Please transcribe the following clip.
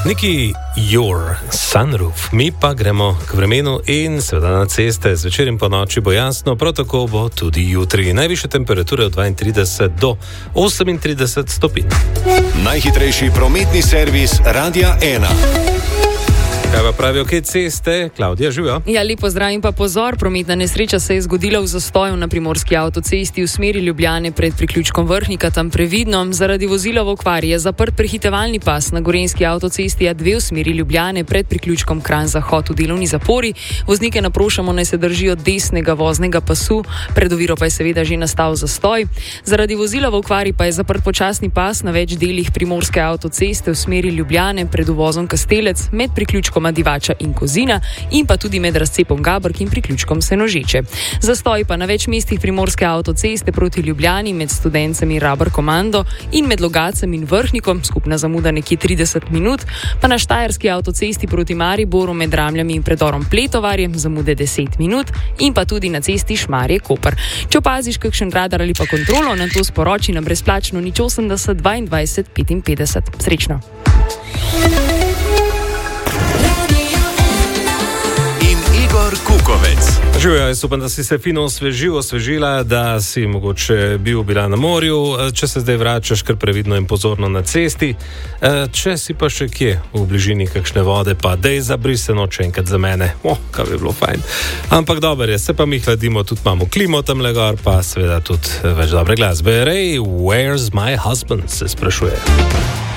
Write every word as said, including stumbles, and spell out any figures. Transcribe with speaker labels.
Speaker 1: Neki your sunroof, mi pa gremo k vremenu in seveda na ceste. Zvečer in po noči bo jasno, prav tako bo tudi jutri. Najvišje temperature od dvaintrideset do osemintrideset stopinj.
Speaker 2: Najhitrejši prometni servis Radia ena.
Speaker 1: Kaj pa pravijo, kaj ceste? Klavdija, živijo?
Speaker 3: Ja, lepo zdrav in pa pozor. Prometna nesreča se je zgodila v zastoju na primorski avtocesti v smeri Ljubljane pred priključkom Vrhnika, tam previdno. Zaradi vozila v okvari je zaprt prehitevalni pas na gorenjski avtocesti A dve v smeri Ljubljane pred priključkom Kranj-Zahod v delovni zapori. Voznike naprošamo, naj se držijo desnega voznega pasu, pred oviro pa je seveda že nastal zastoj. Zaradi vozila v okvari pa je zaprt počasni pas na več delih primorske avtoceste v smeri Ljubljane pred uvozom Kastelec med priključkom Divača in Kozina in pa tudi med razcepom Gabrk in priključkom Senožeče. Zastoj pa na več mestih primorske avtoceste proti Ljubljani med Studencem in Rabar Komando in med Logacem in Vrhnikom, skupna zamuda nekje trideset minut, pa na Štajerski avtocesti proti Mariboru med Ramljami in predorom Pletovarjem zamude deset minut in pa tudi na cesti Šmarje-Koper. Če opaziš kakšen radar ali pa kontrolo, nam to sporoči na brezplačno nič osemdeset dvaindvajset petinpetdeset. Srečno!
Speaker 2: Kukovec.
Speaker 1: Živijo, jaz upam, da si se fino osvežil, osvežila, da si mogoče bil bila na morju, če se zdaj vračaš kar previdno in pozorno na cesti. Če si pa še kje v bližini kakšne vode, pa dej zabrise noče enkrat za mene. Oh, kaj bi bilo fajn. Ampak dober je, se pa mi hladimo, tudi imamo klimo tamle gor, pa seveda tudi več dobre glasbe. Ray, where's my husband, se sprašuje.